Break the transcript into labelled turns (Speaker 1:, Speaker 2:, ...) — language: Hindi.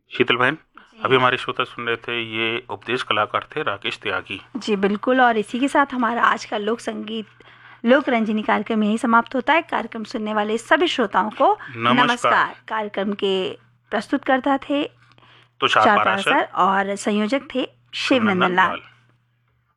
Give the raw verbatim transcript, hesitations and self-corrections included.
Speaker 1: शीतल बहन, अभी हमारे श्रोता सुन रहे थे, ये उपदेश कलाकार थे राकेश त्यागी।
Speaker 2: जी बिल्कुल। और इसी के साथ हमारा आज का लोक संगीत लोक रंजनी कार्यक्रम यही समाप्त होता है। कार्यक्रम सुनने वाले सभी श्रोताओं को
Speaker 1: नमस्कार।
Speaker 2: नमस्कार। कार्यक्रम के प्रस्तुतकर्ता थे
Speaker 1: तुषार
Speaker 2: तुषार
Speaker 1: पाराशर
Speaker 2: पाराशर और संयोजक थे शिवनंदन लाल।